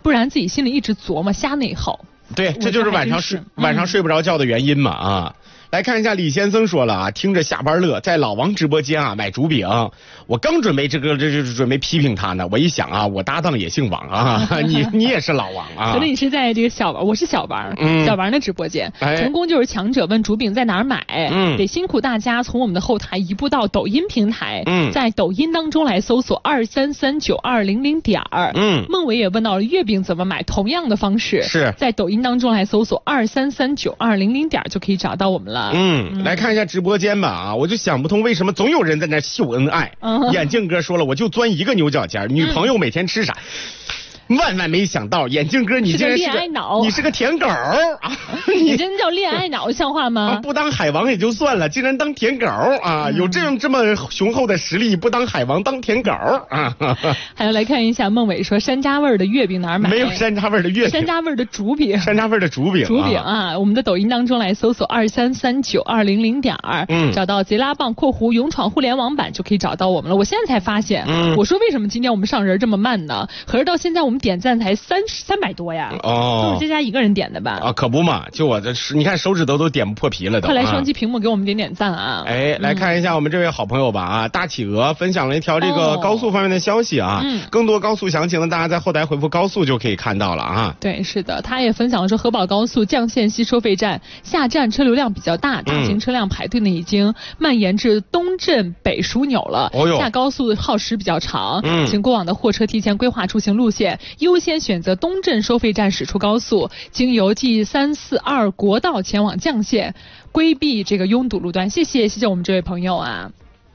不然自己心里一直琢磨瞎内耗。 对，这就是晚上睡不着觉的原因嘛啊。来看一下李先生说了啊，听着下班乐，在老王直播间啊买竹饼，我刚准备准备批评他呢，我一想啊，我搭档也姓王啊，你也是老王啊， 可能你是在这个小王，我是小王，小王的直播间，成功就是强者问竹饼在哪儿买，得辛苦大家从我们的后台移步到抖音平台，在抖音当中来搜索2339200梦伟也问到了月饼怎么买，同样的方式是在抖音当中来搜索2339200就可以找到我们了。 来看一下直播间吧啊，我就想不通为什么总有人在那秀恩爱。眼镜哥说了，我就钻一个牛角尖，女朋友每天吃啥？万万没想到，眼镜哥你竟然是个恋爱脑， 你是个舔狗啊！ 你真叫恋爱脑，像话吗？ 不当海王也就算了，竟然当舔狗啊！有这么雄厚的实力，不当海王当舔狗啊！ 还要来看一下，孟伟说山楂味的月饼哪儿买？ 没有山楂味的月饼， 山楂味的竹饼， 山楂味的竹饼， 啊！我们的抖音当中来搜索2339200，找到贼拉棒（勇闯互联网版）就可以找到我们了。我现在才发现，我说为什么今天我们上人这么慢呢？可是到现在我们点赞才300多呀！都是佳佳一个人点的吧？ 啊，可不嘛，就我这你看手指头都点不破皮了都。 快来双击屏幕给我们点赞啊！ 来看一下我们这位好朋友吧啊，大企鹅分享了一条这个高速方面的消息啊，更多高速详情呢，大家在后台回复高速就可以看到了啊。 对，是的，他也分享了说河宝高速绛县西收费站下站车流量比较大，大型车辆排队呢已经蔓延至东镇北枢纽了。下高速耗时比较长，请过往的货车提前规划出行路线，优先选择东镇收费站驶出高速，经由G342国道前往绛县，规避这个拥堵路段。谢谢我们这位朋友啊。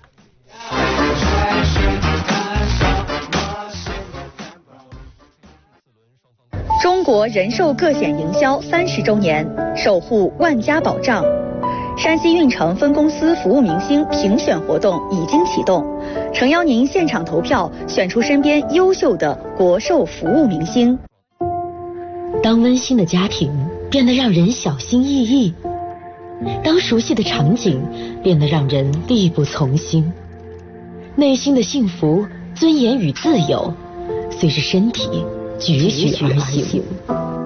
中国人寿个险营销30周年，守护万家保障。山西运城分公司服务明星评选活动已经启动，诚邀您现场投票，选出身边优秀的国寿服务明星。 当温馨的家庭变得让人小心翼翼，当熟悉的场景变得让人力不从心，内心的幸福、尊严与自由，随着身体踽踽而行。